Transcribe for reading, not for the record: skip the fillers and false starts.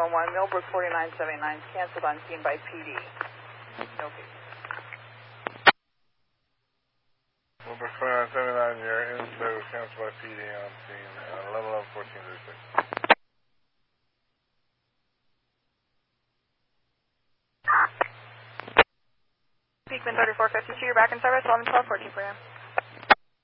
911, Millbrook 4979, canceled on scene by PD. Okay. Millbrook 4979, you're in, so canceled by PD on scene, 11-11-1436. Beekman 3452, you're back in service, 11-12-14 for you.